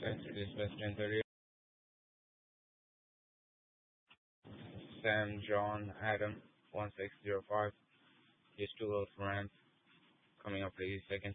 This West 1030. Sam, John, Adam, 1605. Just 2 loads for ramp. Coming up for 80 seconds.